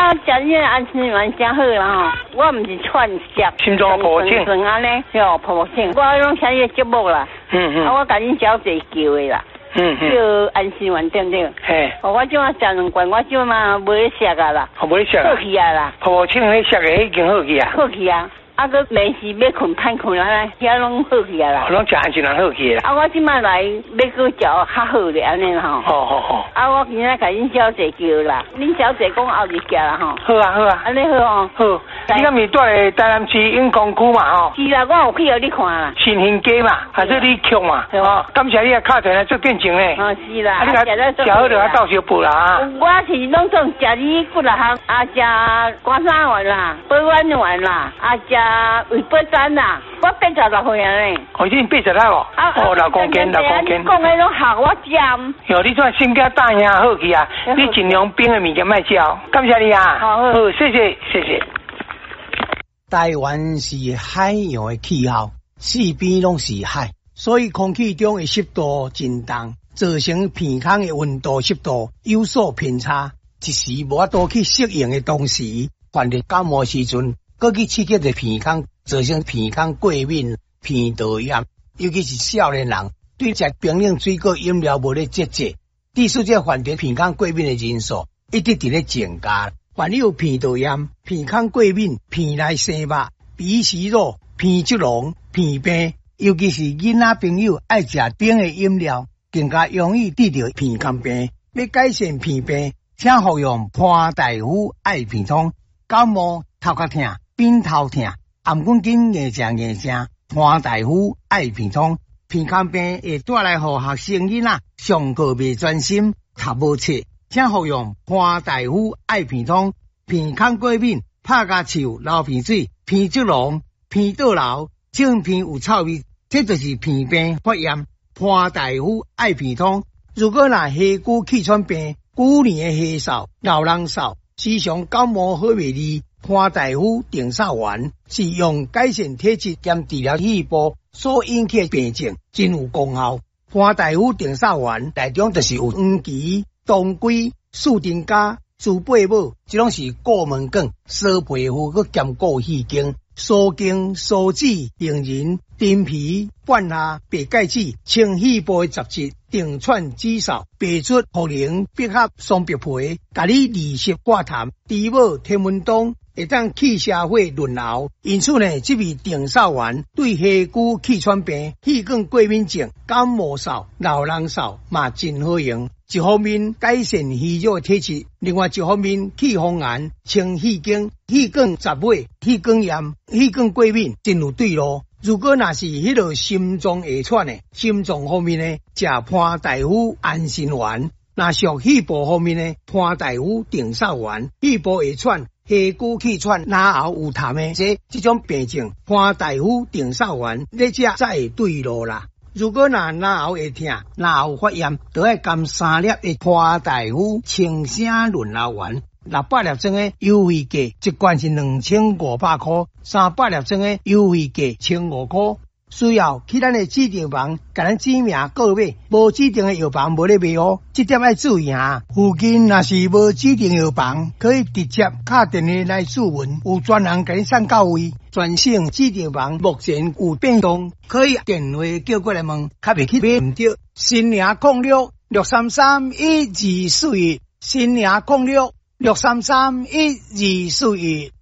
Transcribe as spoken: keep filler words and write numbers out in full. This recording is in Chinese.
食这安心丸真好啦吼，我唔是串食， 心脏抱紧， 酸安尼，哟抱紧，我拢听你节目啦， 嗯嗯， 啊我甲恁交济叫的啦， 嗯嗯， 叫安心丸对不对？ 嘿， 哦，我即马食两罐，我即马无咧食啊啦， 我无咧食啊， 好去啊啦， 抱清咧食的已经好去啊， 好去啊。啊，个没时要困盼困啊，遐拢好去啊啦。 拢食安心人好去啦。 啊，我即摆来要搁食较好咧安尼吼。 好好好。 啊，我今仔甲恁小姐叫啦，恁小姐讲后日食啦吼。 好啊好啊。 安尼好哦。 好。你敢是住咧台南市永康区嘛吼？ 是啦，我有去互你看啦。 新兴街嘛，还是你曲嘛？哦，感谢你啊，敲电来做见证咧。 哦，是啦。 啊，你甲食好就甲到小补啦啊。 我是拢总食你骨力行，啊食关山丸啦，八丸丸啦，啊食胃八珍啦，我八十六岁啊咧。 哦，已经八十六哦。啊。哦，六公斤，六公斤。 讲迄种学我食。 哟，你这心肝大兄好去啊！你尽量冰的物件卖食，感谢你啊。好，好，谢谢，谢谢。 台湾是海洋的气候，四边拢是海，所以空气中的湿度真重，造成鼻孔的温度湿度有所偏差。一时无法度去适应的同时，患了感冒时阵，搁去刺激着鼻孔，造成鼻孔过敏、鼻道炎。尤其是少年人，对食冰冷水果饮料无咧节制，致使这患得鼻孔过敏的人数一直伫咧增加。患有鼻道炎、鼻孔过敏、鼻内生肉、鼻息肉、鼻积脓、鼻病，尤其是囡仔朋友爱食冰的饮料，更加容易得到鼻孔病。要改善鼻病，请服用潘大夫爱鼻通。感冒头壳痛、扁头痛、颔管筋硬正硬正，潘大夫爱鼻通。鼻孔病会带来互学生囡仔上课袂专心、读无册。请服用潘大夫爱鼻通，鼻孔过敏、拍甲手、流鼻水、鼻积脓、鼻倒流、正鼻有臭味，这就是鼻病发炎。潘大夫爱鼻通。如果若下骨气喘病、久年的下扫、老人扫，时常感冒好袂利，潘大夫定扫丸是用改善体质兼治疗气部所引起的病症，真有功效。潘大夫定扫丸内中就是有黄芪、当归、四丁加、猪背母，这拢是过门梗、烧皮肤佮兼顾气经、疏经、疏脂、杏仁、陈皮、半夏、白芥子、清气部的杂质、定串紫扫、白术、茯苓、百合、松柏皮，甲你利湿化痰、猪母、天文冬。会当去社会润喉，因此呢，这味定扫丸对下骨气喘病、气管过敏症、感冒扫、老人扫嘛真好用。一方面改善虚弱体质，另外一方面去风寒、清气经、气管杂尾、气管炎、气管过敏真有对路。如果若是迄个心脏会喘的，心脏方面呢，食潘大夫安心丸；若属肺部方面呢，潘大夫定扫丸。肺部会喘。下骨气喘、咽喉有痰的，这这种病症，潘大夫定扫丸，你这才会对路啦。如果若咽喉会痛、咽喉发炎，就要含三粒的潘大夫清声润喉丸。六百粒装的优惠价，一罐是两千五百块；三百粒装的优惠价千五块。需要去咱的指定房，甲咱指名购买，无指定的药房无咧卖哦，这点要注意啊。附近若是无指定药房，可以直接打电话来询问，有专人甲你送到位。全省指定房目前有变动，可以电话叫过来问，较袂去买唔着。新营控六六三三一二四一，新营控六六三三一二四一。